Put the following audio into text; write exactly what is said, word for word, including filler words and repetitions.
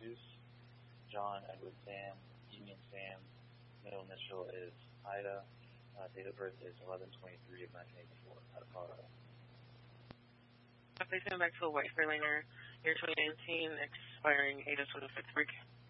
Jesus. John Edward Sam, Union Sam, middle initial is Ida, uh, date of birth is eleven twenty-three of nineteen eighty-four, out of Colorado. Please come back to the White Fairlaner, year twenty nineteen, expiring eight of twenty-six.